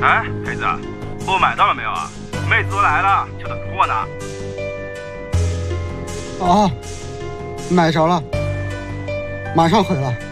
哎，黑子，货买到了没有啊？妹子都来了，就等着货呢。 哦，买着了，马上回来。